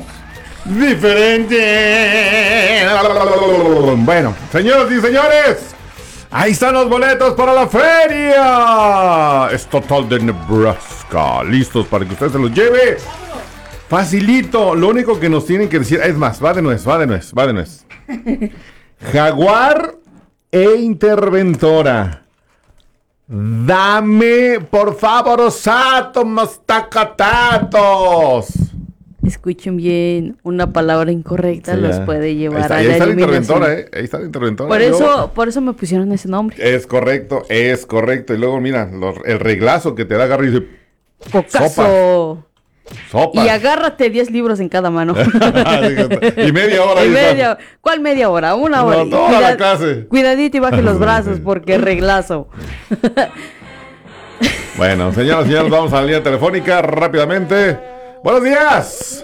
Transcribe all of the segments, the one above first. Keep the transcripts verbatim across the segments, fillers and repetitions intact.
diferente. Bueno, señoras y señores, ahí están los boletos para la feria. Es Total de Nebraska. Listos para que usted se los lleve. Facilito. Lo único que nos tienen que decir, es más, va de nuez, va de nuez, va de nuez. Jaguar e Interventora. Dame, por favor, osato, mastacatatos. Escuchen bien, una palabra incorrecta sí, los puede llevar está, a ahí la está eliminación. La interventora, ¿eh? Ahí está la interventora. Por eso, luego, por eso me pusieron ese nombre. Es correcto, es correcto. Y luego, mira, los, el reglazo que te da agarra y dice... ¡Pocazo! Sopa. Y agárrate diez libros en cada mano. Y media hora. Y media, ¿cuál media hora? Una hora. No, toda Cuida, la clase. Cuidadito y baje los brazos porque reglazo. Bueno, señoras y señores, vamos a la línea telefónica rápidamente. ¡Buenos días!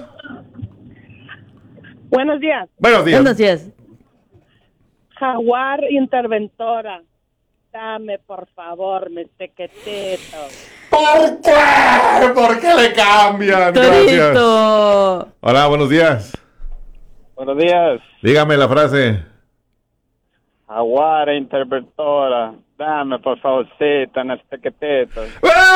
Buenos días. Buenos días. Buenos días. Jaguar Interventora. Dame, por favor, mis tequetetos. ¿Por qué? ¿Por qué le cambian? Torito. Gracias. Hola, buenos días. Buenos días. Dígame la frase. Jaguar Interventora. Dame, por favor, unos tequetetos.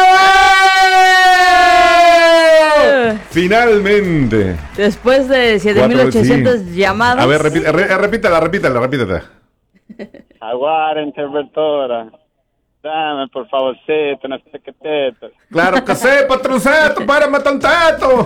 ¡Eh! Finalmente. Después de siete mil ochocientas sí. llamadas. A ver, repite, re, repítela, repítela, repítela. Jaguar Interventora. Dame, por favor, unos tequetetos. Claro que sí, patroncito, párame tanteto.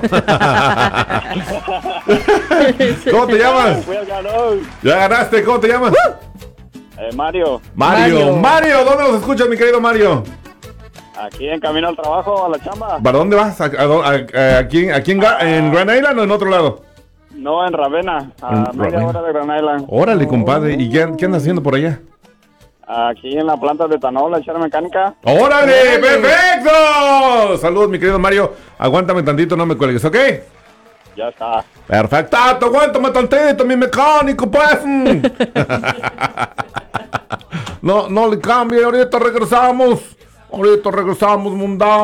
¿Cómo te llamas? Ya ganaste, ¿cómo te llamas? Eh, Mario. Mario. Mario. Mario, ¿dónde nos escuchas, mi querido Mario? Aquí en camino al trabajo, a la chamba. ¿Para dónde vas? ¿A, a, a, a, aquí aquí en, ah, en Grand Island o en otro lado? No, en Ravenna, a en media Ravenna. hora de Grand Island. Órale, compadre. ¿Y qué, qué andas haciendo por allá? Aquí en la planta de etanol, la echar mecánica. ¡Órale! ¡Perfecto! Saludos, mi querido Mario. Aguántame tantito, no me cuelgues, ¿ok? Ya está. Perfecto, aguántame tantito, mi mecánico, pues. No, no le cambie, ahorita regresamos. Ahorita regresamos, mundano.